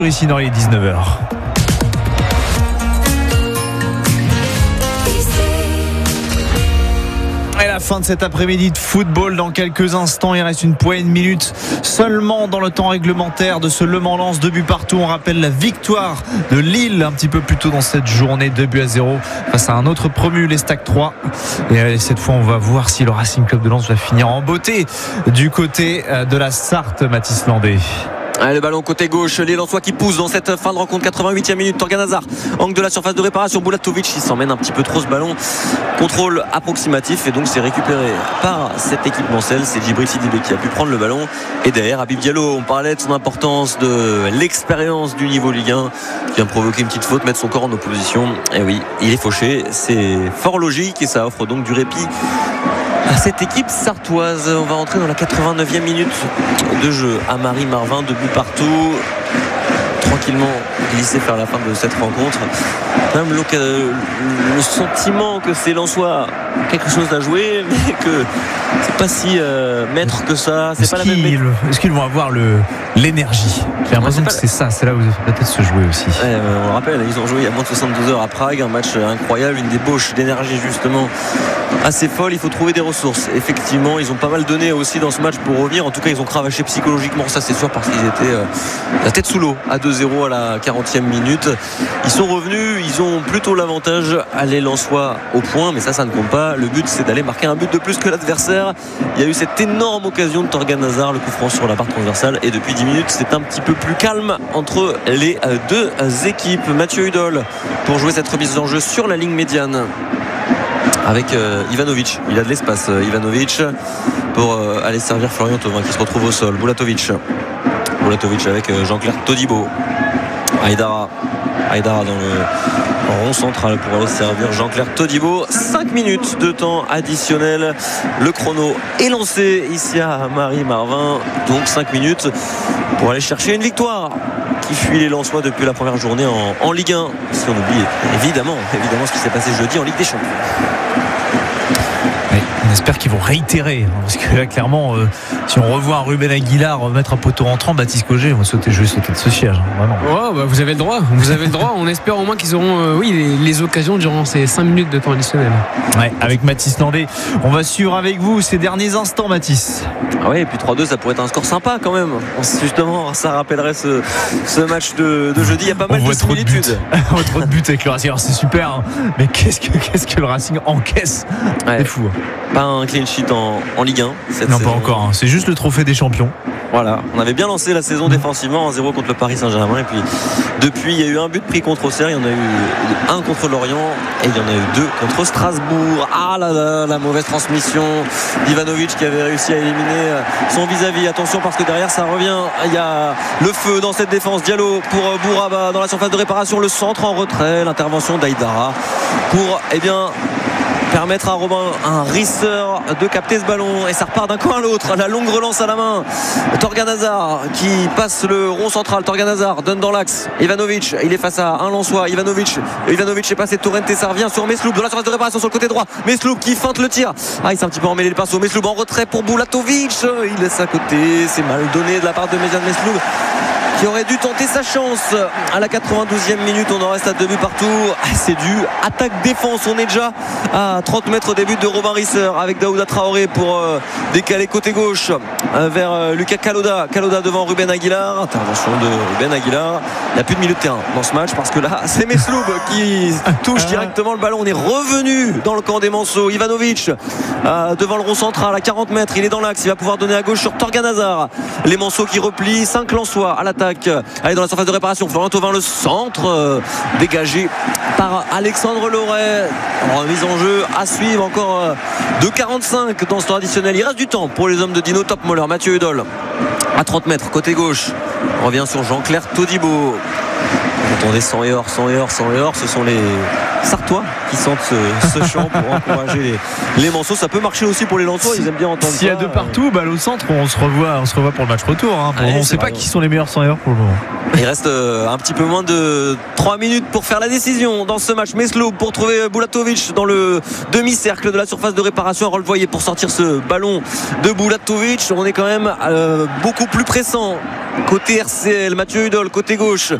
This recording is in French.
Ici dans les 19h. Et la fin de cet après-midi de football dans quelques instants. Il reste une poignée de minutes seulement dans le temps réglementaire de ce Le Mans-Lens. 2 buts partout. On rappelle la victoire de Lille un petit peu plus tôt dans cette journée. 2-0 face à un autre promu, les Stacks 3. Et cette fois, on va voir si le Racing Club de Lens va finir en beauté du côté de la Sarthe. Mathis Landais. Le ballon côté gauche, les Lensois qui poussent dans cette fin de rencontre. 88e minute, Torgan Hazard, angle de la surface de réparation. Bulatovic, il s'emmène un petit peu trop ce ballon. Contrôle approximatif et donc c'est récupéré par cette équipe mancelle. C'est Djibril Sidibé qui a pu prendre le ballon. Et derrière, Habib Diallo, on parlait de son importance, de l'expérience du niveau Ligue 1, qui vient provoquer une petite faute, mettre son corps en opposition. Et oui, il est fauché. C'est fort logique et ça offre donc du répit à cette équipe sartoise. On va rentrer dans la 89e minute de jeu. Amaury Marvin, 2 buts partout, tranquillement glissé vers la fin de cette rencontre. Même le sentiment que c'est Lensois quelque chose à jouer, mais que c'est pas si maître que ça. C'est pas la même. Est-ce qu'ils vont avoir l'énergie? J'ai l'impression que c'est ça, c'est là où ça peut-être se jouer aussi. On le rappelle, ils ont joué il y a moins de 72 heures à Prague, un match incroyable, une débauche d'énergie justement assez folle. Il faut trouver des ressources. Effectivement, ils ont pas mal donné aussi dans ce match pour revenir. En tout cas, ils ont cravaché psychologiquement, ça c'est sûr, parce qu'ils étaient la tête sous l'eau à 2-0 à la 40e minute. Ils sont revenus, ils ont plutôt l'avantage à les Lensois au point, mais ça ne compte pas. Le but, c'est d'aller marquer un but de plus que l'adversaire. Il y a eu cette énorme occasion de Torgan Hazard, le coup franc sur la barre transversale, et depuis 10 minutes, c'est un petit peu plus calme entre les deux équipes. Mathieu Hudol pour jouer cette remise en jeu sur la ligne médiane avec Ivanovic. Il a de l'espace, Ivanovic, pour aller servir Florian Thauvin qui se retrouve au sol. Bulatovic avec Jean-Claire Todibo. Aïdara dans le rond central pour aller servir Jean-Claire Todibo. 5 minutes de temps additionnel. Le chrono est lancé ici à Amaury-Marvin. Donc 5 minutes pour aller chercher une victoire qui fuit les Lensois depuis la première journée en Ligue 1. Si on oublie évidemment ce qui s'est passé jeudi en Ligue des Champions. On espère qu'ils vont réitérer, parce que là clairement si on revoit un Ruben Aguilar mettre un poteau rentrant, Baptiste Cogé, je vais sauter de ce siège, vraiment. Oh, bah vous avez le droit, on espère au moins qu'ils auront les occasions durant ces 5 minutes de temps additionnel. Ouais, avec Mathis Landais, on va suivre avec vous ces derniers instants, Mathis. Ah ouais, et puis 3-2, ça pourrait être un score sympa quand même. Justement, ça rappellerait ce match de jeudi. Il y a pas mal de similitudes. On voit trop de buts avec le Racing. Alors c'est super, hein, mais qu'est-ce que le Racing encaisse? C'est fou. Pas un clean sheet en Ligue 1 cette non, saison. Pas encore, hein. C'est juste le trophée des champions. Voilà, on avait bien lancé la saison défensivement, 1-0 contre le Paris Saint-Germain, et puis depuis il y a eu un but pris contre Auxerre, il y en a eu un contre Lorient et il y en a eu 2 contre Strasbourg. Ah là là, la mauvaise transmission d'Ivanovic qui avait réussi à éliminer son vis-à-vis. Attention parce que derrière ça revient, il y a le feu dans cette défense. Diallo pour Bouraba dans la surface de réparation, le centre en retrait, l'intervention d'Aïdara pour permettre à Robin Risser de capter ce ballon, et ça repart d'un coin à l'autre. La longue relance à la main, Torgan Hazard qui passe le rond central. Torgan Hazard donne dans l'axe, Ivanovic, il est face à un Lensois. Ivanovic est passé, Torrente, ça revient sur Mesloub dans la surface de réparation sur le côté droit. Mesloub qui feinte le tir, il s'est un petit peu emmêlé le pinceau. Mesloub en retrait pour Bulatovic, il laisse à côté, c'est mal donné de la part de Méziane Mesloub qui aurait dû tenter sa chance à la 92e minute. On en reste à 2 buts partout. C'est du attaque-défense. On est déjà à 30 mètres des buts de Robin Risser avec Daouda Traoré pour décaler côté gauche vers Lucas Kaloda devant Ruben Aguilar. Intervention de Ruben Aguilar. Il n'y a plus de milieu de terrain dans ce match parce que là c'est Mesloub qui touche directement le ballon. On est revenu dans le camp des Manceaux. Ivanovic devant le rond central à 40 mètres, il est dans l'axe, il va pouvoir donner à gauche sur Torgan Hazard. Les Manceaux qui replient, 5 Lensois à l'attaque. Allez, dans la surface de réparation, Florian Thauvin, le centre dégagé par Alexandre Loret. Remise en jeu à suivre, encore 2,45 dans ce temps additionnel. Il reste du temps pour les hommes de Dino Topmoller. Mathieu Hudol à 30 mètres côté gauche, on revient sur Jean-Claire Todibo. Quand on est 100 et or, ce sont les Sartois qui sentent ce chant pour encourager les Manceaux. Ça peut marcher aussi pour les Lensois, ils aiment bien entendre ça. S'il y a 2 partout, au centre, on se revoit pour le match retour, hein. On ne sait pas qui sont les meilleurs 100 et or pour le moment. Il reste un petit peu moins de 3 minutes pour faire la décision dans ce match. Mesloub pour trouver Bulatovic dans le demi-cercle de la surface de réparation. Un Rolvoyer pour sortir ce ballon de Bulatovic. On est quand même beaucoup plus pressant côté RCL. Mathieu Hudol côté gauche